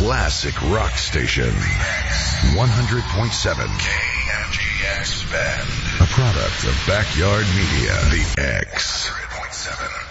classic rock station. 100.7 KMGX Bend. A product of Backyard Media. The X.